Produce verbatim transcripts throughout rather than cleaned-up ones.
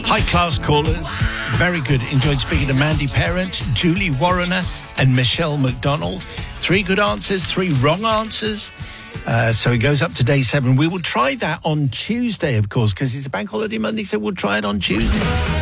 High-class callers. Very good. Enjoyed speaking to Mandy Parent, Julie Warrener and Michelle McDonald. Three good answers, three wrong answers. Uh, so it goes up to day seven. We will try that on Tuesday, of course, because it's a bank holiday Monday, so we'll try it on Tuesday.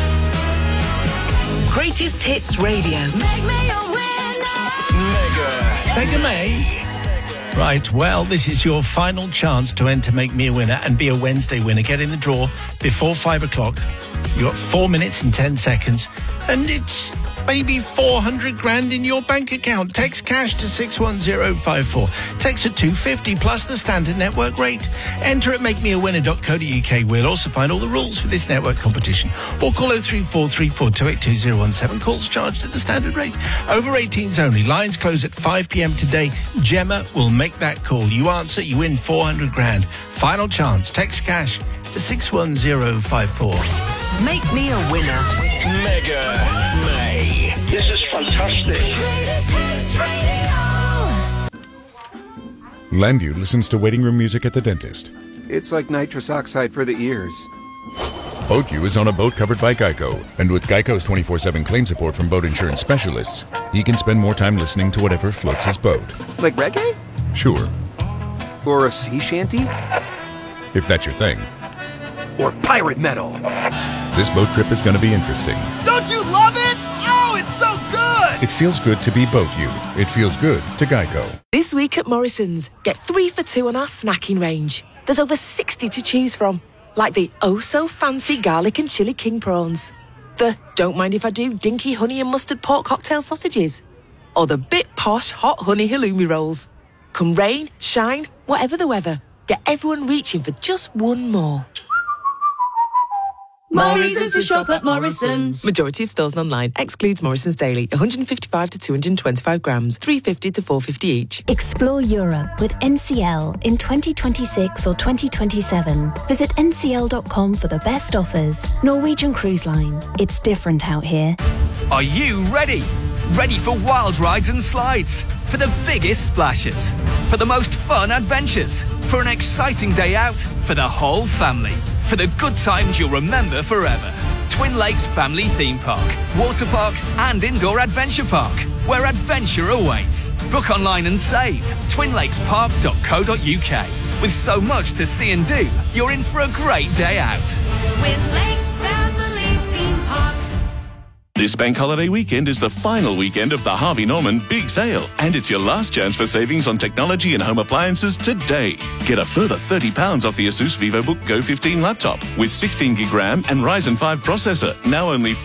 Greatest Hits Radio. Make me a winner. Mega. Mega May. Right, well, this is your final chance to enter Make Me a Winner and be a Wednesday winner. Get in the draw before five o'clock. You got four minutes and ten seconds, and it's maybe four hundred grand in your bank account. Text cash to six one zero five four. Text at two fifty plus the standard network rate. Enter at make me a winner dot co dot uk. We'll also find all the rules for this network competition. Or call oh three four three four two eight two zero one seven. Calls charged at the standard rate. Over eighteens only. Lines close at five p.m. today. Gemma will make that call. You answer, you win four hundred grand. Final chance. Text cash to six one zero five four. Make me a winner. Mega May. This is fantastic. Greatest Hits Radio. Landu listens to waiting room music at the dentist. It's like nitrous oxide for the ears. BoatU is on a boat covered by Geico, and with Geico's twenty-four seven claim support from boat insurance specialists, he can spend more time listening to whatever floats his boat. Like reggae? Sure, Or a sea shanty? if that's your thing. Or pirate metal? This boat trip is going to be interesting. Don't you love it? Oh, it's so good! It feels good to be BoatU. It feels good to Geico. This week at Morrison's, get three for two on our snacking range. There's over sixty to choose from, like the oh-so-fancy garlic and chili king prawns, the don't mind if I do dinky honey and mustard pork cocktail sausages, or the bit posh hot honey halloumi rolls. Come rain, shine, whatever the weather, get everyone reaching for just one more. Morrison's to shop at Morrison's. Majority of stores and online. Excludes Morrison's Daily. one hundred fifty-five to two hundred twenty-five grams. three fifty to four fifty each. Explore Europe with N C L in twenty twenty-six or twenty twenty-seven. Visit N C L dot com for the best offers. Norwegian Cruise Line. It's different out here. Are you ready? Ready for wild rides and slides? For the biggest splashes? For the most fun adventures? For an exciting day out? For the whole family? For the good times you'll remember forever. Twin Lakes Family Theme Park, Water Park and Indoor Adventure Park, where adventure awaits. Book online and save. twin lakes park dot co dot uk. With so much to see and do, you're in for a great day out. Twin Lakes Family Theme Park. This bank holiday weekend is the final weekend of the Harvey Norman Big Sale, and it's your last chance for savings on technology and home appliances today. Get a further thirty pounds off the Asus VivoBook Go fifteen laptop with sixteen gig RAM and Ryzen five processor, now only